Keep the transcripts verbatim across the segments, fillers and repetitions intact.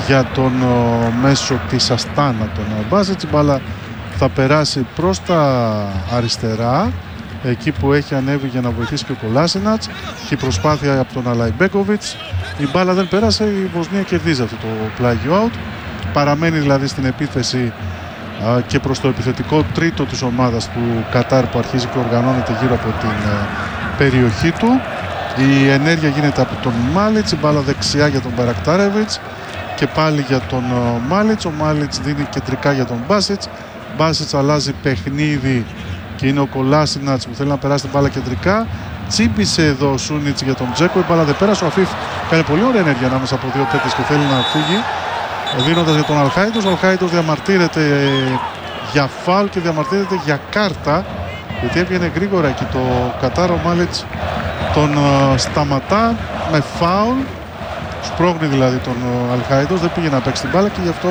για τον ο, μέσο της Αστάνα, τον Μπάσιτς. Η μπάλα θα περάσει προς τα αριστερά, εκεί που έχει ανέβει για να βοηθήσει και ο Κολάσινατς, και η προσπάθεια από τον Αλαϊμπέκοβιτς. Η μπάλα δεν πέρασε, η Βοσνία κερδίζει αυτό το πλάγιο out. Παραμένει δηλαδή στην επίθεση α, και προς το επιθετικό τρίτο της ομάδας του Κατάρ, που αρχίζει και οργανώνεται γύρω από την α, περιοχή του. Η ενέργεια γίνεται από τον Μάλιτς, η μπάλα δεξιά για τον Μπαρακτάρεβιτς και πάλι για τον α, Μάλιτς. Ο Μάλιτς δίνει κεντρικά για τον Μπάσιτς. Μπάσιτς αλλάζει παιχνίδι και είναι ο Κολάσινατς που θέλει να περάσει την μπάλα κεντρικά. Τσίμπησε εδώ ο Σούνιτς για τον Τζέκο, η μπάλα δεν πέρασε. Ο Αφίφ κάνει πολύ ωραία ενέργεια ανάμεσα από δύο παίκτες και θέλει να φύγει, δίνοντας για τον Αλχάιντος. Ο Αλχάιντος διαμαρτύρεται για φάουλ και διαμαρτύρεται για κάρτα, γιατί έβγαινε γρήγορα εκεί το Κατάρ. Ο Μάλιτς τον uh, σταματά με φάουλ, σπρώχνει δηλαδή τον uh, Αλχάιντος, δεν πήγε να παίξει την μπάλα και γι' αυτό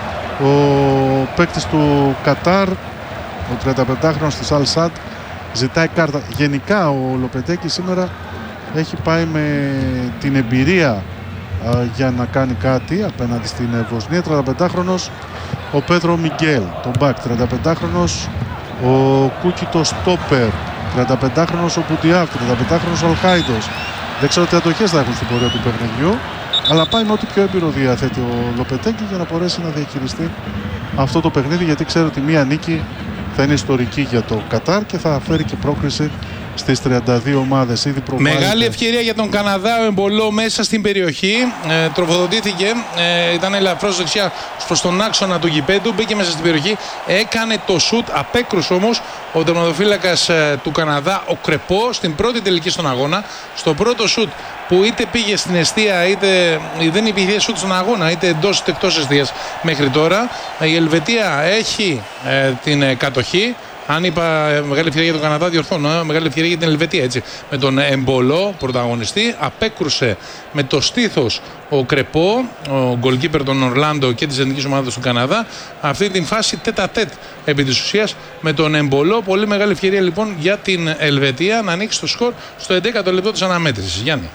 ο παίκτης του Κατάρ, ο τριανταπεντάχρονος της Αλ Σαντ, ζητάει κάρτα. Γενικά ο Λοπετέκη σήμερα έχει πάει με την εμπειρία α, για να κάνει κάτι απέναντι στην Βοσνία. τριανταπεντάχρονος ο Πέτρο Μιγγέλ, τον μπακ. τριανταπεντάχρονος ο Κούκι το στόπερ. τριανταπεντάχρονος ο Μπουτιάκ. τριανταπεντάχρονος ο Αλχάιντος. Δεν ξέρω τι αντοχές θα έχουν στην πορεία του παιχνιδιού, αλλά πάει με ό,τι πιο έμπειρο διαθέτει ο Λοπετέκη για να μπορέσει να διαχειριστεί αυτό το παιχνίδι, γιατί ξέρω ότι μία νίκη θα είναι ιστορική για το Κατάρ και θα φέρει και πρόκριση στις τριάντα δύο ομάδες. Ήδη προβάλλεται. Μεγάλη ευκαιρία για τον Καναδά, ο Εμπολό μέσα στην περιοχή. Ε, τροφοδοτήθηκε, ε, ήταν ελαφρώς δεξιά προς τον άξονα του γηπέδου, μπήκε μέσα στην περιοχή, έκανε το σουτ, απέκρουσε όμως ο τερματοφύλακας ε, του Καναδά, ο Κρεπό, στην πρώτη τελική στον αγώνα. Στο πρώτο σουτ που είτε πήγε στην εστία, είτε δεν υπήρχε σουτ στον αγώνα, είτε εντός είτε εκτός εστίας μέχρι τώρα. Η Ελβετία έχει ε, την ε, κατοχή. Αν είπα μεγάλη ευκαιρία για τον Καναδά, διορθώνω. Ε, μεγάλη ευκαιρία για την Ελβετία, έτσι. Με τον Εμπολό πρωταγωνιστή. Απέκρουσε με το στήθος ο Κρεπό, ο γκολκίπερ των Ορλάντο και της εθνικής ομάδας του Καναδά. Αυτή την φάση τέτα-τέτ επί της ουσίας με τον Εμπολό. Πολύ μεγάλη ευκαιρία λοιπόν για την Ελβετία να ανοίξει το σκορ στο έντεκατο λεπτό της αναμέτρησης. Γιάννη.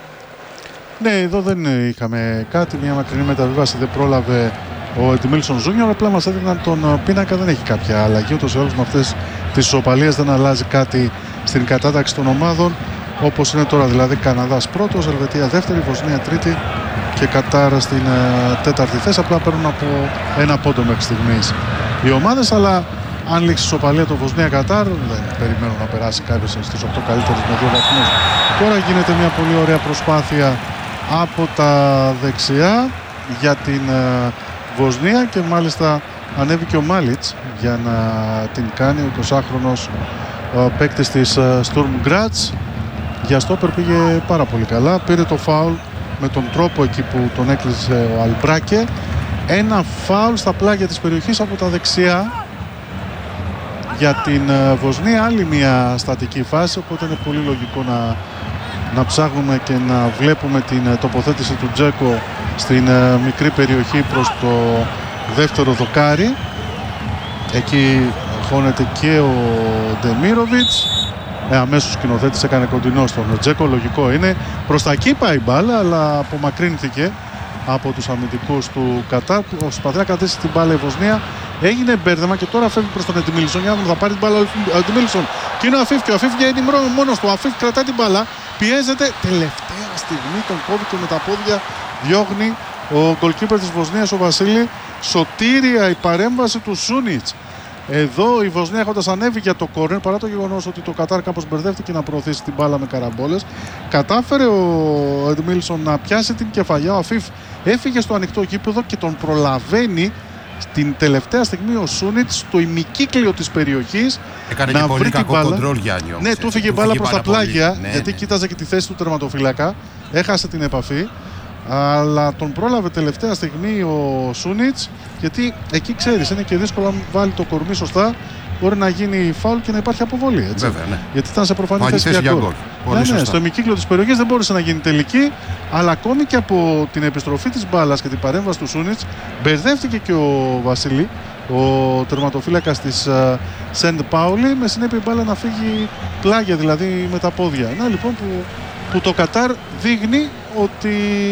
Ναι, εδώ δεν είχαμε κάτι. Μια μακρινή μεταβίβαση δεν πρόλαβε ο Εντιμίλσον Ζούνιορ. Απλά μας έδιναν τον πίνακα, δεν έχει κάποια αλλαγή. Ούτως ή άλλως με αυτές τις ισοπαλίες δεν αλλάζει κάτι στην κατάταξη των ομάδων. Όπως είναι τώρα, δηλαδή Καναδάς πρώτος, Ελβετία δεύτερη, Βοσνία τρίτη και Κατάρ στην uh, τέταρτη θέση. Απλά παίρνουν από ένα πόντο μέχρι στιγμής οι ομάδες. Αλλά αν λήξει ισοπαλία το Βοσνία-Κατάρ, δεν περιμένω να περάσει κάποιος στις οκτώ καλύτερες με δύο βαθμούς. Τώρα γίνεται μια πολύ ωραία προσπάθεια από τα δεξιά για την uh, Βοσνία και μάλιστα ανέβηκε και ο Μάλιτς για να την κάνει. Ο εικοσάχρονος uh, παίκτης της uh, Sturm Graz. Για στόπερ πήγε πάρα πολύ καλά. Πήρε το φάουλ με τον τρόπο εκεί που τον έκλεισε ο Αλμπράκε. Ένα φάουλ στα πλάγια της περιοχής από τα δεξιά για την uh, Βοσνία. Άλλη μια στατική φάση, οπότε είναι πολύ λογικό να, να ψάχνουμε και να βλέπουμε την uh, τοποθέτηση του Τζέκο στην uh, μικρή περιοχή προς το δεύτερο δοκάρι. Εκεί χώνεται και ο Ντεμίροβιτς. Ε, αμέσως σκηνοθέτης έκανε κοντινό στον Τζέκο, λογικό είναι. Προς τα εκεί πάει η μπάλα, αλλά απομακρύνθηκε από τους αμυντικούς του Κατάρ. Προσπαθεί να κρατήσει την μπάλα η Βοσνία. Έγινε μπέρδεμα και τώρα φεύγει προς τον Εντιμίλσον. Για να θα πάρει την μπάλα ο Εντιμίλσον. Και είναι ο Αφίφ και ο Αφίφ βγαίνει μόνος του. Ο Αφίφ κρατάει την μπάλα, πιέζεται. Τελευταία στιγμή τον κόβει και με τα πόδια διώχνει ο γκολκίπερ της Βοσνίας, ο Βασίλη. Σωτήρια η παρέμβαση του Σούνιτς. Εδώ η Βοσνία, έχοντας ανέβει για το κόρνερ, παρά το γεγονός ότι το Κατάρ κάπως μπερδεύτηκε να προωθήσει την μπάλα με καραμπόλες, κατάφερε ο Εντμίλσον να πιάσει την κεφαλιά. Ο Αφίφ έφυγε στο ανοιχτό γήπεδο και τον προλαβαίνει στην τελευταία στιγμή ο Σούνιτς στο ημικύκλιο της περιοχής. Έκανε να και πολύ βρει κακό την μπάλα. Κοντρόλ, Γιάννη, όμως, ναι, του έφυγε μπάλα προς τα πλάγια, ναι, γιατί ναι. κοίταζε και τη θέση του τερματοφύλακα. Έχασε την επαφή. Αλλά τον πρόλαβε τελευταία στιγμή ο Σούνιτς, γιατί εκεί ξέρεις είναι και δύσκολο να βάλει το κορμί σωστά. Μπορεί να γίνει φάουλ και να υπάρχει αποβολή. Έτσι. Βέβαια, ναι. Γιατί ήταν σε προφανή Πάλι θέση για γκολ. Ναι, ναι, στο ημικύκλιο της περιοχής δεν μπόρεσε να γίνει τελική, αλλά ακόμη και από την επιστροφή της μπάλας και την παρέμβαση του Σούνιτς μπερδεύτηκε και ο Βασίλη, ο τερματοφύλακας της uh, Σεντ Πάουλη, με συνέπεια η μπάλα να φύγει πλάγια, δηλαδή με τα πόδια. Να λοιπόν που, που το Κατάρ δείχνει ότι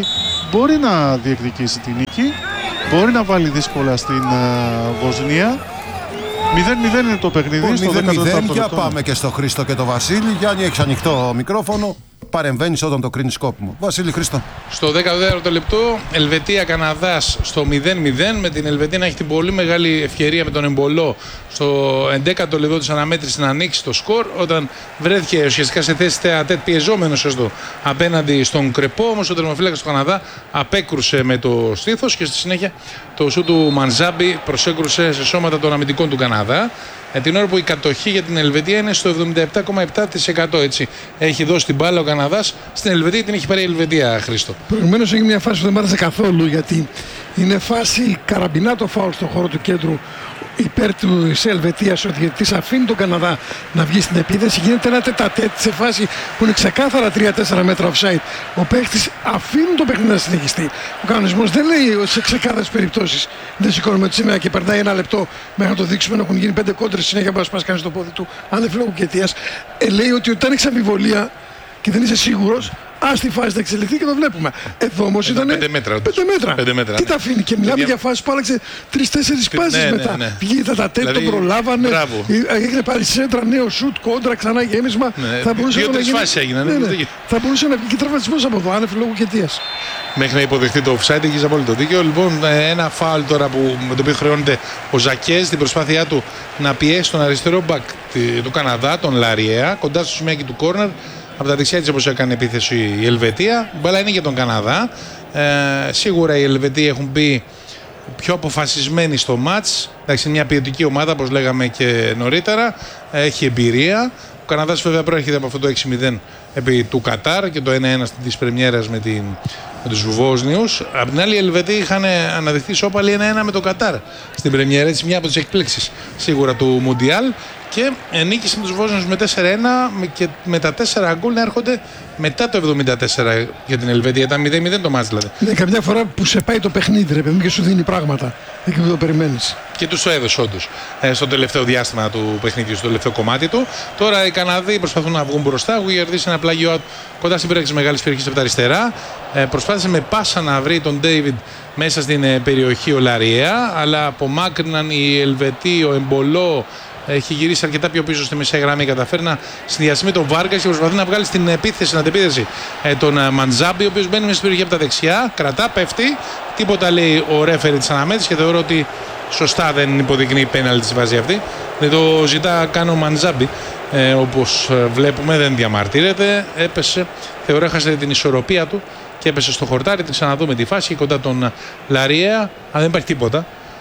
μπορεί να διεκδικήσει την νίκη, μπορεί να βάλει δύσκολα στην uh, Βοσνία. μηδέν μηδέν είναι το παιχνίδι. Στο μηδέν μηδέν. Για πάμε και στο Χρήστο και το Βασίλη. Γιάννη, έχεις ανοιχτό μικρόφωνο. Παρεμβαίνεις όταν το κρίνεις σκόπιμο. Βασίλη, Χρήστο. Στο δέκατο λεπτό, Ελβετία-Καναδάς στο μηδέν μηδέν. Με την Ελβετία να έχει την πολύ μεγάλη ευκαιρία με τον Εμπολό στο έντεκατο λεπτό της αναμέτρησης να ανοίξει το σκορ. Όταν βρέθηκε ουσιαστικά σε θέση τετ πιεζόμενος έστω απέναντι στον Κρεπό. Όμως ο τερματοφύλακας του Καναδά απέκρουσε με το στήθος και στη συνέχεια το σου του Μανζάμπι προσέκρουσε σε σώματα των αμυντικών του Καναδά. Ε, την ώρα που η κατοχή για την Ελβετία είναι στο εβδομήντα επτά κόμμα επτά τοις εκατό. Έτσι έχει δώσει την μπάλα ο Καναδάς στην Ελβετία, την έχει πάρει η Ελβετία, Χρήστο. Προηγουμένως έγινε μια φάση που δεν μ' άρεσε καθόλου, γιατί είναι φάση καραμπινά το φάουλ στον χώρο του κέντρου υπέρ της Ελβετίας. Ο διαιτητής αφήνει τον Καναδά να βγει στην επίθεση. Γίνεται ένα τετατέτ σε φάση που είναι ξεκάθαρα τρία τέσσερα μέτρα offside. Ο παίκτης αφήνει το παιχνίδι να συνεχιστεί. Ο κανονισμός δεν λέει ότι σε ξεκάθαρες περιπτώσεις δεν σηκώνουμε τη σημαία και περνάει ένα λεπτό μέχρι να το δείξουμε. Έχουν γίνει πέντε κόντρες συνέχεια που σπάσει κανείς το πόδι του. Αν δεν φύγει αιτίας, ε, λέει ότι όταν έχεις αμφιβολία και δεν είσαι σίγουρος, ας τη φάση να εξελιχθεί και το βλέπουμε. Εδώ όμως ήταν πέντε μέτρα. πέντε μέτρα. πέντε μέτρα. Τι τα αφήνει. Και μιλάμε για φάση που άλλαξε τρεις-τέσσερις πάσεις ναι, μετά. Ναι, ναι. Βγήκε τα τατέτ, δηλαδή, τον προλάβανε. Μπράβο. Έγινε πάλι σέντρα, νέο σουτ, κόντρα, ξανά γέμισμα. Ναι, θα μπορούσε δύο, να γίνει. φάσεις έγιναν. Ναι, ναι. Θα μπορούσε να βγει και τραυματισμός από εδώ, άνευ λόγω αιτίας. Μέχρι να υποδεχτεί το offside, έχει απόλυτο δίκιο. Λοιπόν, ένα φάουλ τώρα που, με το οποίο χρεώνεται ο Ζακέ στην προσπάθειά του να πιέσει τον αριστερό μπακ του Καναδά, τον Λαριέα, κοντά στο σημείο του κόρνερ. Από τα δεξιά της όπως έκανε επίθεση η Ελβετία. Η μπάλα είναι για τον Καναδά. Ε, σίγουρα οι Ελβετοί έχουν μπει πιο αποφασισμένοι στο μάτς. Εντάξει, είναι μια ποιοτική ομάδα όπως λέγαμε και νωρίτερα. Έχει εμπειρία. Ο Καναδάς βέβαια προέρχεται από αυτό το έξι μηδέν επί του Κατάρ και το ένα ένα της πρεμιέρας με, την, με τους Βόσνιους. Απ' την άλλη οι Ελβετοί είχαν αναδειχθεί σώπαλοι ένα ένα με το Κατάρ στην πρεμιέρα. Έτσι μια από τις εκπλήξεις σίγουρα του Μουντιάλ. Και νίκησαν τους Βόσνιους με τέσσερα ένα και με τα τέσσερα γκολ να έρχονται μετά το εβδομήντα τέσσερα για την Ελβετία. Ήταν μηδέν μηδέν το μάτς δηλαδή. Ναι, καμιά φορά που σε πάει το παιχνίδι, ρε παιδί, και σου δίνει πράγματα. Εκεί που το περιμένεις. Και τους το έδωσε όντως ε, στο τελευταίο διάστημα του παιχνιδιού, στο τελευταίο κομμάτι του. Τώρα οι Καναδοί προσπαθούν να βγουν μπροστά. Έχουν κερδίσει ένα πλάγιο κοντά στην πράξη μεγάλης περιοχής από τα αριστερά. Ε, προσπάθησε με πάσα να βρει τον Ντέιβιντ μέσα στην ε, περιοχή ο Λαριέα, αλλά απομάκρυναν οι Ελβετοί, ο Εμπολό. Έχει γυρίσει αρκετά πιο πίσω στη μεσαία γραμμή. Καταφέρει να συνδυαστεί με τον Βάργας και προσπαθεί να βγάλει στην επίθεση, στην αντεπίθεση ε, τον ε, Μαντζάμπι, ο οποίος μπαίνει μέσα στην περιοχή από τα δεξιά. Κρατά, πέφτει. Τίποτα λέει ο ρέφερι της αναμέτρησης και θεωρώ ότι σωστά δεν υποδεικνύει πέναλτι στη βάση αυτή. Δεν το ζητά καν ο Μαντζάμπι. Ε, όπως βλέπουμε δεν διαμαρτύρεται. Έπεσε. Θεωρώ έχασε την ισορροπία του και έπεσε στο χορτάρι. Την ξαναδούμε τη φάση κοντά τον Λαριέα. Αλλά δεν υπάρχει τίποτα.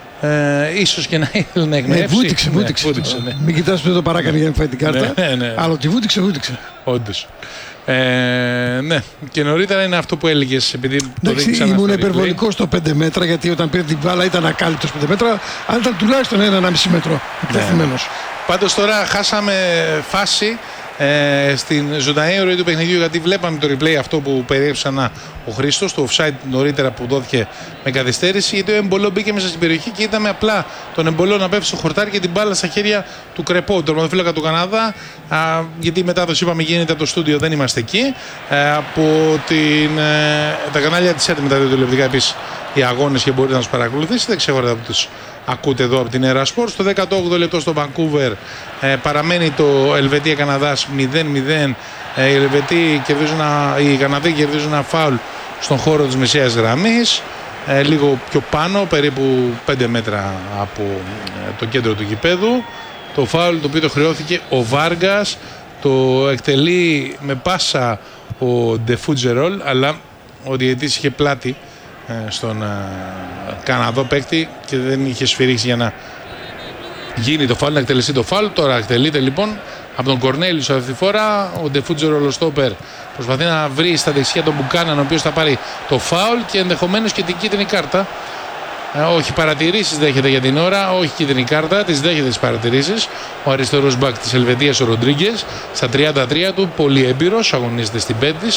Ε, ίσως και να ήθελε να εκμεταλλευτεί. Ναι, βούτυξε, βούτυξε. Ναι, βούτυξε ναι. Μην κοιτάς που δεν το παράκανε για να φάει την κάρτα. Ναι, ναι. Αλλά ότι βούτυξε, βούτυξε. Όντως. Ε, ναι, και νωρίτερα είναι αυτό που έλεγες. Επειδή το ήμουν υπερβολικό στο πέντε μέτρα, γιατί όταν πήρε την μπάλα ήταν ακάλυπτος πέντε μέτρα, αλλά ήταν τουλάχιστον ένα ενάμιση μέτρο εκτεθειμένος. Ναι. Πάντως τώρα χάσαμε φάση ε, στην ζωντανή ροή του παιχνιδιού, γιατί βλέπαμε το replay αυτό που περιέγραψε ξανά ο Χρήστος, το offside νωρίτερα που δόθηκε με καθυστέρηση, γιατί ο Εμπολό μπήκε μέσα στην περιοχή και είδαμε απλά τον Εμπολό να πέφτει στο χορτάρι και την μπάλα στα χέρια του Κρεπό, του τερματοφύλακα του Καναδά. Α, γιατί η μετάδοση είπαμε γίνεται από το στούντιο, δεν είμαστε εκεί. Ε, από την, ε, τα κανάλια της ΕΡΤ μεταδίδονται τηλεοπτικά επίσης οι αγώνες και μπορείτε να τους παρακολουθήσετε. Δεν ξέρω από τους ακούτε εδώ από την Air Sports. Στο δέκατο όγδοο λεπτό στο Vancouver ε, παραμένει το Ελβετία-Καναδάς μηδέν μηδέν. Ε, οι, Ελβετοί κερδίζουν ένα, οι Καναδοί κερδίζουν ένα φάουλ στον χώρο της μεσαίας γραμμής. Ε, λίγο πιο πάνω, περίπου πέντε μέτρα από ε, το κέντρο του γηπέδου. Το φάουλ το οποίο το χρεώθηκε ο Βάργας. Το εκτελεί με πάσα ο Ντεφούτζερολ, αλλά ο διαιτητής είχε πλάτη στον uh, Καναδό παίκτη και δεν είχε σφυρίξει για να γίνει το φάουλ, να εκτελεστεί το φάουλ. Τώρα εκτελείται λοιπόν από τον Κορνέλιους αυτή τη φορά. Ο Ντεφούτζερο Λοστόπερ προσπαθεί να βρει στα δεξιά τον Μπουκάναν, ο οποίος θα πάρει το φάουλ και ενδεχομένως και την κίτρινη κάρτα. Ε, όχι παρατηρήσεις δέχεται για την ώρα, όχι κίτρινη κάρτα, τις δέχεται τις παρατηρήσεις. Ο αριστερός μπακ της Ελβετίας, ο Ροντρίγκες, στα τριάντα τρία του, πολύ έμπειρος, αγωνίζεται στην Πέτης.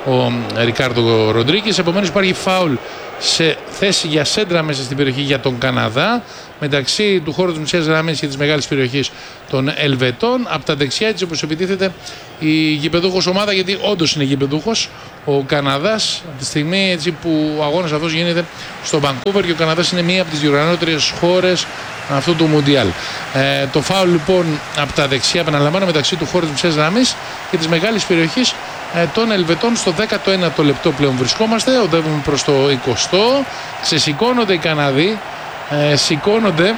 ο Ρικάρντο Ροντρίγκες. Επομένως υπάρχει φάουλ σε θέση για σέντρα μέσα στην περιοχή για τον Καναδά, μεταξύ του χώρου της μεσαίας γραμμής και της μεγάλης περιοχής των Ελβετών. Από τα δεξιά, έτσι όπως επιτίθεται η γηπεδούχος ομάδα, γιατί όντως είναι γηπεδούχος ο Καναδάς, από τη στιγμή έτσι που ο αγώνας αυτός γίνεται στο Βανκούβερ, και ο Καναδάς είναι μία από τις διοργανώτερες χώρες αυτού του Μουντιάλ. Ε, το φάουλ λοιπόν από τα δεξιά, επαναλαμβάνω, μεταξύ του χώρου της μεσαίας γραμμής και της μεγάλης περιοχής ε, των Ελβετών. Στο δέκατο ένατο λεπτό πλέον βρισκόμαστε, οδεύουμε προς το εικοστό. Ξεσηκώνονται οι Καναδοί, ε, σηκώνονται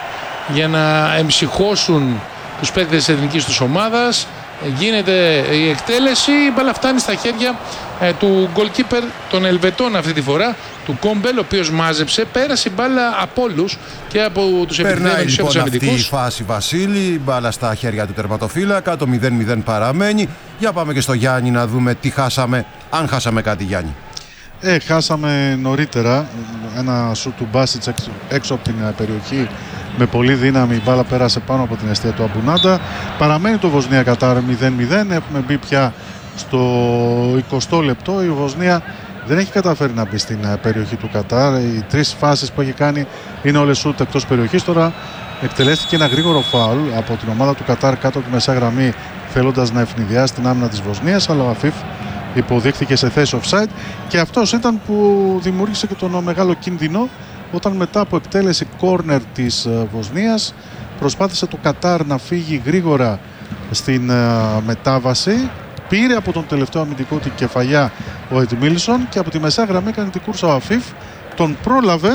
για να εμψυχώσουν τους παίκτες της εθνικής τους ομάδας. Γίνεται η εκτέλεση, η μπάλα φτάνει στα χέρια ε, του goalkeeper των Ελβετών αυτή τη φορά, του Κόμπελ, ο οποίος μάζεψε, πέρασε η μπάλα από όλους και από τους επιτυχημένους και από τους αμυντικούς. Αυτή η φάση, Βασίλη, η μπάλα στα χέρια του τερματοφύλακα, το μηδέν μηδέν παραμένει. Για πάμε και στο Γιάννη να δούμε τι χάσαμε, αν χάσαμε κάτι, Γιάννη. Ε, χάσαμε νωρίτερα ένα σουτ του Μπάσιτς έξω, έξω από την περιοχή με πολύ δύναμη. Η μπάλα πέρασε πάνω από την αιστεία του Αμπουνάντα. Παραμένει το Βοσνία Κατάρ μηδέν μηδέν. Έχουμε μπει πια στο εικοστό λεπτό. Η Βοσνία δεν έχει καταφέρει να μπει στην περιοχή του Κατάρ. Οι τρεις φάσεις που έχει κάνει είναι όλες σουτ εκτός περιοχής. Τώρα εκτελέστηκε ένα γρήγορο φάουλ από την ομάδα του Κατάρ κάτω από τη μεσαία γραμμή, θέλοντας να ευνηδιάσει την άμυνα της Βοσνίας, αλλά ο Αφίφ υποδείχθηκε σε θέση offside, και αυτός ήταν που δημιούργησε και τον μεγάλο κίνδυνο, όταν μετά από εκτέλεση κόρνερ της Βοσνίας προσπάθησε το Κατάρ να φύγει γρήγορα στην μετάβαση. Πήρε από τον τελευταίο αμυντικό την κεφαλιά ο Εντμίλσον και από τη μεσαία γραμμή έκανε την κούρσα ο Αφίφ. Τον πρόλαβε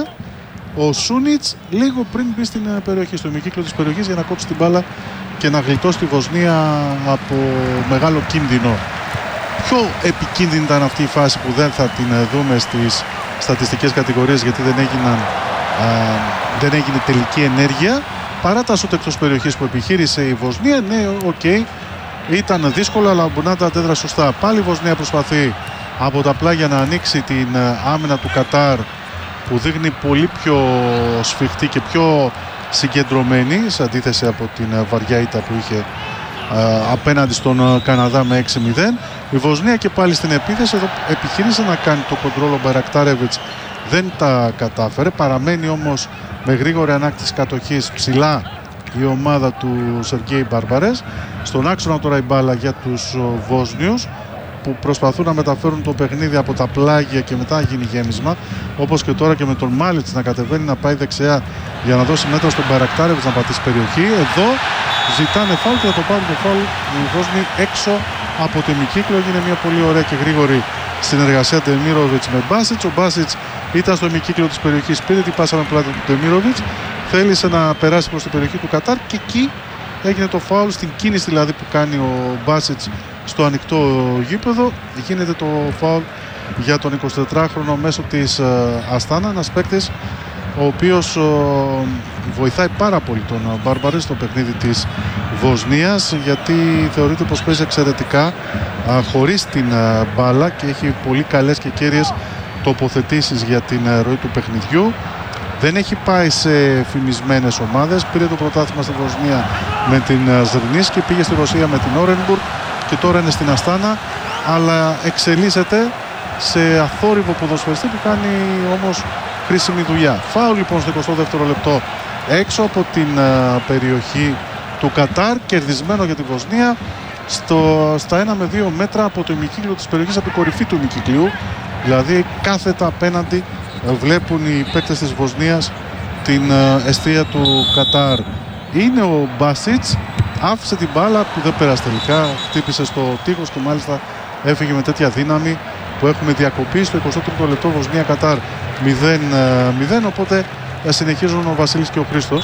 ο Σούνιτς λίγο πριν μπει στην περιοχή, στο ημικύκλο της περιοχής, για να κόψει την μπάλα και να γλιτώσει τη Βοσνία από μεγάλο κίνδυνο. Πιο επικίνδυνη ήταν αυτή η φάση που δεν θα την δούμε στις στατιστικές κατηγορίες, γιατί δεν, έγιναν, α, δεν έγινε τελική ενέργεια. Παρά τα σούτ εκτός περιοχής που επιχείρησε η Βοσνία, ναι, οκ, okay, ήταν δύσκολο, αλλά ο Μπουνάντα αντέδρασε σωστά. Πάλι η Βοσνία προσπαθεί από τα πλάγια να ανοίξει την άμυνα του Κατάρ, που δείχνει πολύ πιο σφιχτή και πιο συγκεντρωμένη, σε αντίθεση από την βαριά ήττα που είχε α, απέναντι στον Καναδά με έξι μηδέν. Η Βοσνία και πάλι στην επίθεση, εδώ επιχείρησε να κάνει το κοντρόλ, ο Μπαϊρακτάρεβιτς δεν τα κατάφερε. Παραμένει όμως με γρήγορη ανάκτηση κατοχής ψηλά η ομάδα του Σεργέη Μπάρμπαρες. Στον άξονα τώρα η μπάλα για τους Βόσνιους, που προσπαθούν να μεταφέρουν το παιχνίδι από τα πλάγια και μετά γίνει γέμισμα, όπως και τώρα και με τον Μάλιτς να κατεβαίνει να πάει δεξιά για να δώσει μέτρα στον Μπαϊρακτάρεβιτς να πατήσει περιοχή. Εδώ ζητάνε φάουλ και θα το πάρουν το φάουλ οι Βόσνοι έξω από το ημικύκλο. Έγινε μια πολύ ωραία και γρήγορη συνεργασία Ντεμίροβιτς με Μπάσιτς. Ο Μπάσιτς ήταν στο ημικύκλο της περιοχής, πήρε την πάσα με πλάτη του Ντεμίροβιτς, θέλησε να περάσει προς την περιοχή του Κατάρ και εκεί έγινε το φάουλ, στην κίνηση δηλαδή που κάνει ο Μπάσιτς στο ανοιχτό γήπεδο. Γίνεται το φάουλ για τον εικοσιτετράχρονο μέσω της Αστάνα, ένας παίκτης ο οποίος βοηθάει πάρα πολύ τον Μπάρμπαρες στο παιχνίδι της Βοσνίας, γιατί θεωρείται πως παίζει εξαιρετικά χωρίς την μπάλα και έχει πολύ καλές και κέρυες τοποθετήσεις για την ροή του παιχνιδιού. Δεν έχει πάει σε φημισμένες ομάδες. Πήρε το πρωτάθλημα στη Βοσνία με την Ζρινής και πήγε στη Ρωσία με την Όρενμπουργκ και τώρα είναι στην Αστάνα, αλλά εξελίσσεται σε αθόρυβο ποδοσφαιριστή που κάνει όμως χρήσιμη δουλειά. Φάουλ λοιπόν στο εικοστό δεύτερο λεπτό έξω από την uh, περιοχή του Κατάρ, κερδισμένο για τη Βοσνία στο, στα ένα με δύο μέτρα από το ημικύκλιο της περιοχής, από την κορυφή του ημικυκλίου, δηλαδή κάθετα απέναντι uh, βλέπουν οι παίκτες της Βοσνίας την uh, εστία του Κατάρ. Είναι ο Μπάσιτς, άφησε την μπάλα που δεν πέρασε τελικά, χτύπησε στο τείχος και μάλιστα έφυγε με τέτοια δύναμη που έχουμε διακοπή στο εικοστό τρίτο λεπτό. Βοσνία Κατάρ μηδέν μηδέν, οπότε συνεχίζουν ο Βασίλης και ο Χρήστος.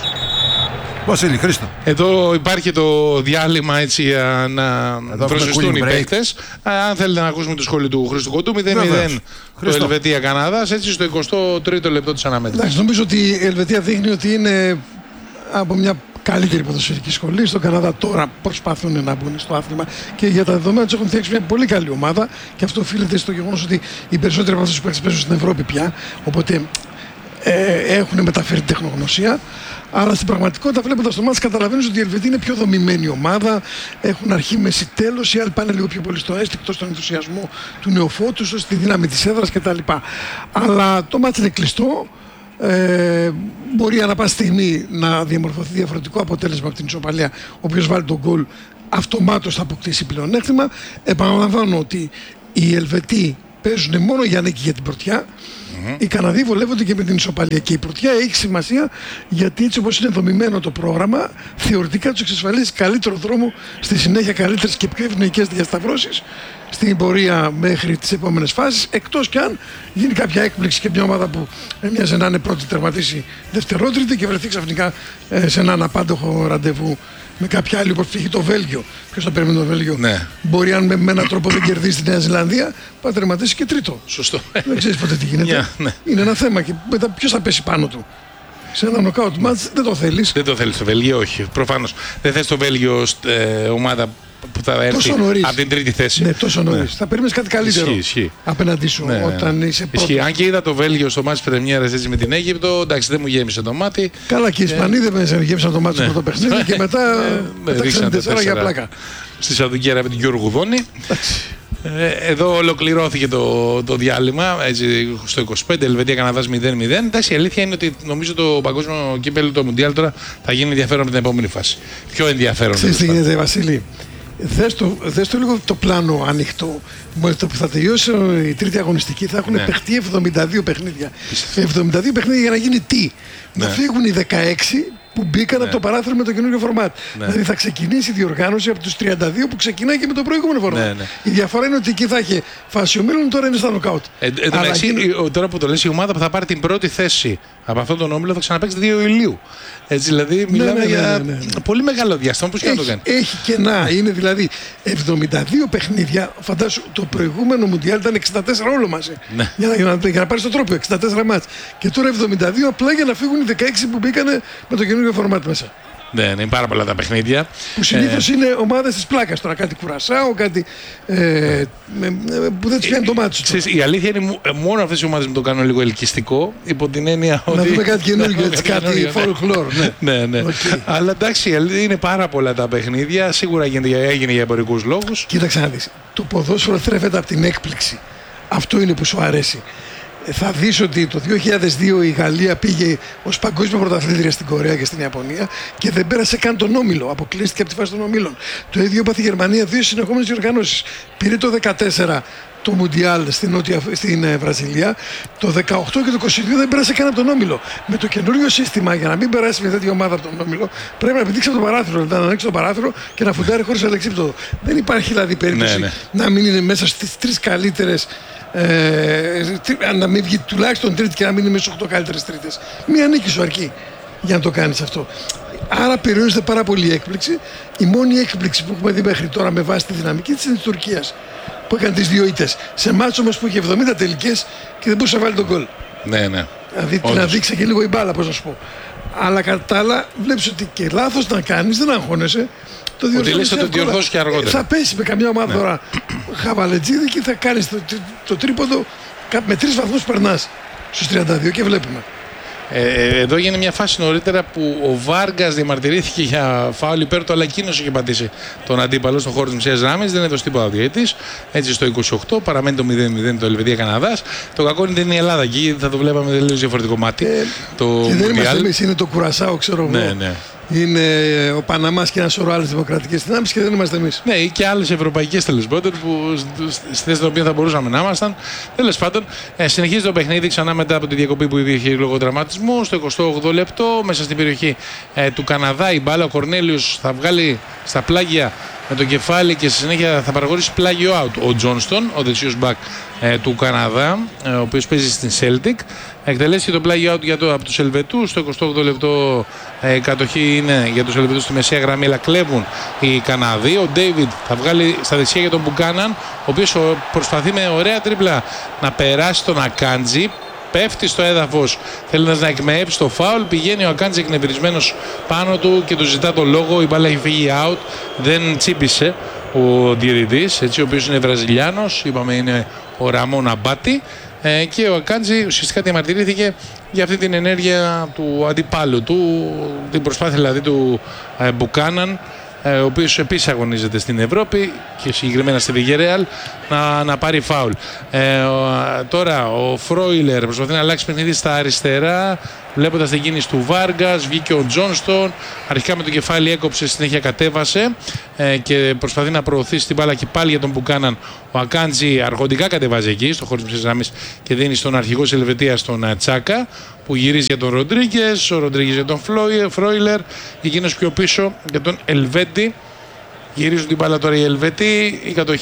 Βασίλη, Χρήστο. Εδώ υπάρχει το διάλειμμα έτσι για να προσεστούν οι παίκτες. Αν θέλετε να ακούσουμε το σχόλιο του Χρήστου Κοντού, μηδέν μηδέν το Ελβετία Καναδάς, έτσι στο εικοστό τρίτο λεπτό της αναμέτρησης. Νομίζω ότι η Ελβετία δείχνει ότι είναι από μια καλύτερη ποδοσφαιρική σχολή. Στον Καναδά τώρα προσπαθούν να μπουν στο άθλημα και για τα δεδομένα τους έχουν φτιάξει μια πολύ καλή ομάδα, και αυτό οφείλεται στο γεγονός ότι οι περισσότεροι από αυτούς τους παίκτες παίζουν στην Ευρώπη πια. Οπότε ε, έχουν μεταφέρει την τεχνογνωσία. Αλλά στην πραγματικότητα, βλέποντας το μάτς, καταλαβαίνεις ότι η Ελβετία είναι πιο δομημένη ομάδα. Έχουν αρχή, μέση, τέλος. Οι άλλοι πάνε λίγο πιο πολύ στο αίσθηκτο, στον ενθουσιασμό του νεοφώτου, στη δύναμη της έδρας κτλ. Αλλά το μάτς είναι κλειστό. Ε, μπορεί ανά πάση στιγμή να διαμορφωθεί διαφορετικό αποτέλεσμα από την ισοπαλία. Όποιος βάλει τον γκολ αυτομάτως θα αποκτήσει πλεονέκτημα. Επαναλαμβάνω ότι οι Ελβετοί παίζουν μόνο για νίκη για την πρωτιά. Mm-hmm. Οι Καναδοί βολεύονται και με την ισοπαλία. Και η πρωτιά έχει σημασία γιατί έτσι όπως είναι δομημένο το πρόγραμμα, θεωρητικά τους εξασφαλίζει καλύτερο δρόμο στη συνέχεια, καλύτερες και πιο ευνοϊκές διασταυρώσεις στην πορεία μέχρι τις επόμενες φάσεις. Εκτός κι αν γίνει κάποια έκπληξη και μια ομάδα που έμοιαζε να είναι πρώτη, τερματίσει δευτερότριτη και βρεθεί ξαφνικά ε, σε έναν απάντοχο ραντεβού με κάποια άλλη, όπως π.χ. το Βέλγιο. Ποιος θα περιμένει το Βέλγιο? Ναι. Μπορεί, αν με, με έναν τρόπο δεν κερδίσει τη Νέα Ζηλανδία, πάει να τερματίσει και τρίτο. Σωστό. Δεν ξέρεις ποτέ τι γίνεται. Yeah, ναι. Είναι ένα θέμα και μετά ποιος θα πέσει πάνω του. Σε ένα νοκάουτ μάτς δεν το θέλεις. Δεν το θέλεις το Βέλγιο, όχι. Προφανώς. Δεν θες το Βέλγιο ε, ομάδα που θα έρθει από την τρίτη θέση. Ναι, τόσο νωρίς. Ναι. Θα περιμένεις κάτι καλύτερο ισχύει, ισχύει. απέναντί σου ναι, όταν είσαι πρώτος. Ισχύει. Αν και είδα το Βέλγιο στο μάτς πρεμιέρας έτσι με την Αίγυπτο, εντάξει, δεν μου γέμισε το μάτι. Καλά, και οι Ισπανοί ε... δεν γέμισαν το μάτι ναι. στο πρώτο παιχνίδι και μετά πέταξαν τέσσερα για πλάκα. Στη Σαουδική Αραβία με τον Γιώργο Γουδόνη. Εδώ ολοκληρώθηκε το, το διάλειμμα έτσι, στο είκοσι πέντε, Ελβετία Καναδάς μηδέν μηδέν. Εντάξει, η αλήθεια είναι ότι νομίζω το παγκόσμιο κύπελλο, το Μουντιάλ τώρα θα γίνει ενδιαφέρον με την επόμενη φάση. Πιο ενδιαφέρον. Ξέρεις τι γίνεται, Βασίλη? Δες το, δες το λίγο το πλάνο ανοιχτό. Μόλις το που θα τελειώσει η τρίτη αγωνιστική θα έχουν ναι. παιχτεί εβδομήντα δύο παιχνίδια. εβδομήντα δύο παιχνίδια για να γίνει τι? Ναι. Να φύγουν οι δεκαέξι που μπήκαν ναι. από το παράθυρο με το καινούργιο φορμάτ. Ναι. Δηλαδή θα ξεκινήσει η διοργάνωση από τους τριάντα δύο που ξεκινάει και με το προηγούμενο φορμάτ. Ναι, ναι. Η διαφορά είναι ότι εκεί θα έχει φάση ο Μίλων, τώρα είναι στα νοκάουτ. Ε, ε, γίνει... Τώρα που το λες, η ομάδα που θα πάρει την πρώτη θέση από αυτόν τον όμιλο θα ξαναπαίξει δύο Ιουλίου. Έτσι, δηλαδή μιλάμε ναι, ναι, ναι, για ναι, ναι, ναι. πολύ μεγάλο διάστημα. Πώς και να το κάνει. Έχει κενά. Είναι δηλαδή εβδομήντα δύο παιχνίδια. Φαντάσου το προηγούμενο Μουντιάλ ήταν εξήντα τέσσερα όλο μαζί. Ναι. Για, να, για, να, για να πάρει το τρόπο, εξήντα τέσσερα μάτς. Και τώρα εβδομήντα δύο απλά για να φύγουν οι δεκαέξι που μπήκαν με το καινούργιο φορμάτ μέσα. Ναι, είναι πάρα πολλά τα παιχνίδια. Που συνήθως ε... είναι ομάδες της πλάκας τώρα. Κάτι Κουρασάο, κάτι ε, ε, ε, που δεν τους πιάνει το μάτι τους. Η αλήθεια είναι μόνο αυτές οι ομάδες που το κάνουν λίγο ελκυστικό. Υπό την έννοια ότι. Να δούμε κάτι καινούργιο, έτσι, κάτι folklore. Ναι, ναι. ναι. Okay. Αλλά εντάξει, είναι πάρα πολλά τα παιχνίδια. Σίγουρα έγινε για εμπορικούς λόγους. Κοίταξε να δεις. Το ποδόσφαιρο θρέφεται από την έκπληξη. Αυτό είναι που σου αρέσει. Θα δεις ότι το δύο χιλιάδες δύο η Γαλλία πήγε ως παγκόσμια πρωταθλήτρια στην Κορέα και στην Ιαπωνία και δεν πέρασε καν τον όμιλο. Αποκλείστηκε από τη φάση των ομίλων. Το ίδιο έπαθε η Γερμανία, δύο συνεχόμενες διοργανώσεις. Πήρε το δεκατέσσερα το Μουντιάλ στην, Νότια, στην ε, Βραζιλία. Το δεκαοκτώ και το είκοσι δύο δεν πέρασε καν από τον όμιλο. Με το καινούριο σύστημα, για να μην περάσει μια τέτοια ομάδα από τον όμιλο, πρέπει να πηδήξει από το παράθυρο, δηλαδή να ανοίξει το παράθυρο και να φουντάρει χωρίς αλεξίπτωτο. Δεν υπάρχει δηλαδή περίπτωση ναι, ναι. να μην είναι μέσα στις τρεις καλύτερες. Ε, να μην βγει τουλάχιστον τρίτη και να μην είναι μέσα στις οκτώ καλύτερες τρίτες. Μία νίκη σου αρκεί για να το κάνεις αυτό. Άρα περιορίζεται πάρα πολύ η έκπληξη. Η μόνη έκπληξη που έχουμε δει μέχρι τώρα με βάση τη δυναμική της είναι της Τουρκίας που έκανε τις δύο ήττες. Σε μάτσο όμως που είχε εβδομήντα τελικές και δεν μπορούσε να βάλει τον γκολ. Ναι, ναι. Δηλαδή να δείξει και λίγο η μπάλα, πώς να σου πω. Αλλά κατά τα άλλα βλέπεις ότι και λάθος να κάνεις, δεν αγχώνεσαι. Το διορθώσεις και αργότερα. Θα πέσει με καμιά ομάδα ναι. τώρα χαβαλετζίδι και θα κάνεις το, το, το τρίποντο με τρεις βαθμούς περνάς στους τριάντα δύο και βλέπουμε. Ε, εδώ έγινε μια φάση νωρίτερα που ο Βάργκας διαμαρτυρήθηκε για φάουλ υπέρ του, αλλά εκείνος είχε πατήσει τον αντίπαλο στον χώρο της μισής γραμμής. Δεν έδωσε τίποτα ο διαιτητής. Έτσι στο είκοσι οκτώ παραμένει το μηδέν μηδέν το Ελβετία Καναδάς. Το κακό είναι η Ελλάδα εκεί, θα το βλέπαμε τελείως διαφορετικό μάτι. Ε, το και δεν είμαστε εμείς, είναι το Κουρασάο, ξέρω ναι, εγώ. Ναι. Είναι ο Παναμάς και ένα σωρό άλλες δημοκρατικές δυνάμεις και δεν είμαστε εμείς. Ναι, ή και άλλες ευρωπαϊκές τέλος πάντων που στη θέση στην οποία θα μπορούσαμε να ήμασταν. Τέλος πάντων, ε, συνεχίζει το παιχνίδι ξανά μετά από τη διακοπή που υπήρχε λόγω τραυματισμού. Στο εικοστό όγδοο λεπτό, μέσα στην περιοχή ε, του Καναδά, η μπάλα ο Κορνέλιος θα βγάλει στα πλάγια με το κεφάλι και στη συνέχεια θα παραχωρήσει πλάγιο out. Ο Τζόνστον, ο δεξιός μπακ ε, του Καναδά, ε, ο οποίος παίζει στην Celtic, εκτελέσει το πλάγιο out για το, από τους Ελβετούς. Στο εικοστό όγδοο λεπτό ε, η κατοχή είναι για τους Ελβετούς στη μεσαία γραμμή, αλλά κλέβουν οι Καναδοί. Ο Ντέιβιντ θα βγάλει στα δεξιά για τον Μπουκάναν, ο οποίος προσπαθεί με ωραία τρίπλα να περάσει τον Ακάντζη. Πέφτει στο έδαφος θέλοντας να εκμεέψει το φάουλ. Πηγαίνει ο Ακάντζη εκνευρισμένος πάνω του και του ζητά το λόγο. Η μπάλα έχει φύγει out. Δεν τσίπησε ο διαιτητής, έτσι, ο οποίος είναι Βραζιλιάνος. Είπαμε είναι ο Ραμόν Αμπάτι. Ε, και ο Ακάντζη ουσιαστικά διαμαρτυρήθηκε για αυτή την ενέργεια του αντιπάλου του, την προσπάθεια δηλαδή του ε, Μπουκάναν, ε, ο οποίος επίσης αγωνίζεται στην Ευρώπη και συγκεκριμένα στη Villarreal, να, να πάρει φάουλ. Ε, ο, τώρα ο Φρόιλερ προσπαθεί να αλλάξει παιχνίδι στα αριστερά, βλέποντας την κίνηση του Βάργας. Βγήκε ο Τζόνστον, αρχικά με το κεφάλι έκοψε, συνέχεια κατέβασε ε, και προσπαθεί να προωθήσει την μπάλα και πάλι για τον Μπουκάναν. Ο Ακάντζη αρχοντικά κατεβάζει εκεί στο χώρο της μεσής γραμμής και δίνει στον αρχηγό της Ελβετίας τον Τσάκα, που γυρίζει για τον Ροντρίγκες, ο Ροντρίγκες για τον Φρόιλερ, εκείνος πιο πίσω για τον Ελβέντη. Γυρίζουν την μπάλα τώρα οι Ελβετοί, η κατοχή